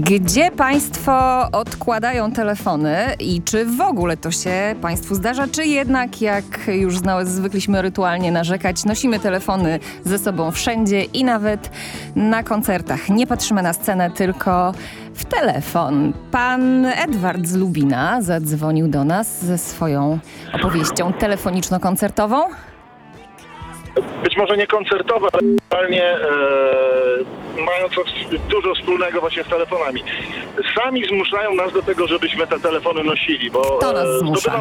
Gdzie Państwo odkładają telefony i czy w ogóle to się Państwu zdarza, czy jednak, jak już zwykliśmy rytualnie narzekać, nosimy telefony ze sobą wszędzie i nawet na koncertach. Nie patrzymy na scenę, tylko w telefon. Pan Edward z Lubina zadzwonił do nas ze swoją opowieścią telefoniczno-koncertową. Być może nie koncertowe, ale realnie mają coś dużo wspólnego właśnie z telefonami. Sami zmuszają nas do tego, żebyśmy te telefony nosili, bo Kto nas zmusza?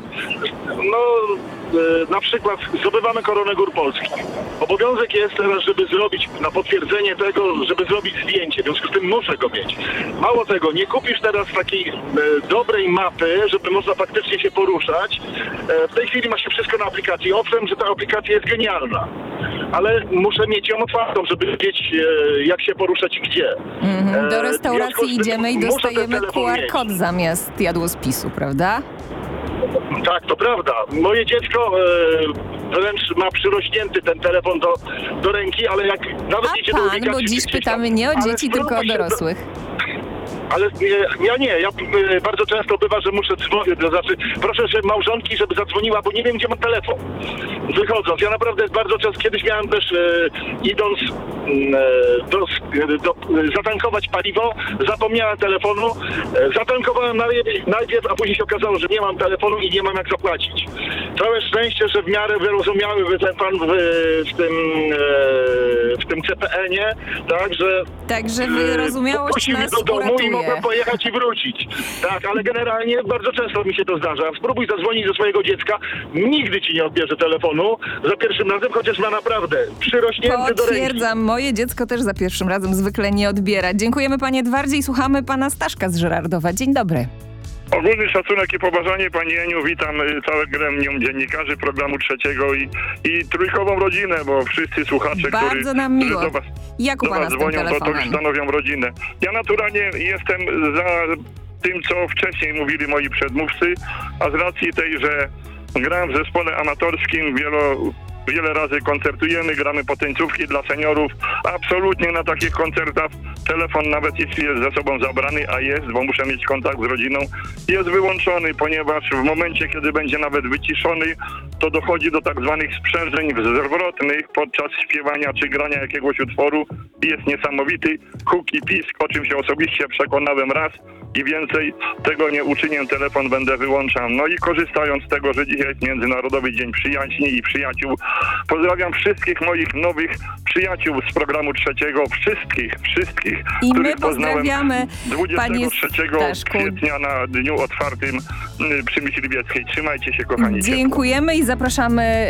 Na przykład zdobywamy Koronę Gór Polskich. Obowiązek jest teraz, żeby zrobić na potwierdzenie tego, żeby zrobić zdjęcie, w związku z tym muszę go mieć. Mało tego, nie kupisz teraz takiej dobrej mapy, żeby można faktycznie się poruszać. W tej chwili ma się wszystko na aplikacji. Owszem, że ta aplikacja jest genialna, ale muszę mieć ją otwartą, żeby wiedzieć, jak się poruszać i gdzie. Do restauracji idziemy i dostajemy QR-kod zamiast jadłospisu, prawda? Tak, to prawda. Moje dziecko wręcz ma przyrośnięty ten telefon do ręki, ale jak nawet idzie do ubikacji... bo dziś pytamy nie o dzieci, tylko o dorosłych. Ale ja bardzo często bywa, że muszę dzwonić, to znaczy proszę że małżonki, żeby zadzwoniła, bo nie wiem, gdzie mam telefon. Wychodząc, ja naprawdę bardzo często, kiedyś miałem też idąc zatankować paliwo, zapomniałem telefonu, zatankowałem najpierw, a później się okazało, że nie mam telefonu i nie mam jak zapłacić. Całe szczęście, że w miarę wyrozumiały ten pan w tym CPN-ie, tak, że... Także wyrozumiałość nas do domu uratuje. I mogę pojechać i wrócić. Tak, ale generalnie bardzo często mi się to zdarza. Spróbuj zadzwonić do swojego dziecka, nigdy ci nie odbierze telefonu za pierwszym razem, chociaż ma naprawdę przyrośnięty do ręki. Potwierdzam, moje dziecko też za pierwszym razem zwykle nie odbiera. Dziękujemy panie Edwardzie i słuchamy pana Staszka z Żyrardowa. Dzień dobry. Ogólny szacunek i poważanie, pani Eniu, witam całe gremium dziennikarzy programu Trzeciego i trójkową rodzinę, bo wszyscy słuchacze, Bardzo nam miło. do was, Jak u pana z tym dzwonią, to już telefonem? stanowią rodzinę. Ja naturalnie jestem za tym, co wcześniej mówili moi przedmówcy, a z racji tej, że grałem w zespole amatorskim, wiele razy koncertujemy, gramy potańcówki dla seniorów. Absolutnie na takich koncertach telefon, nawet jeśli jest ze sobą zabrany, a jest, bo muszę mieć kontakt z rodziną, jest wyłączony, ponieważ w momencie, kiedy będzie nawet wyciszony, to dochodzi do tak zwanych sprzężeń zwrotnych podczas śpiewania czy grania jakiegoś utworu. Jest niesamowity huk i pisk, o czym się osobiście przekonałem raz i więcej tego nie uczynię, telefon będę wyłączał. No i korzystając z tego, że dzisiaj jest Międzynarodowy Dzień Przyjaźni i Przyjaciół, pozdrawiam wszystkich moich nowych przyjaciół z programu Trzeciego, wszystkich, I których my pozdrawiamy 23 Staszku. kwietnia na dniu otwartym przy Myśliwieckiej. Trzymajcie się, kochani. Dziękujemy i zapraszamy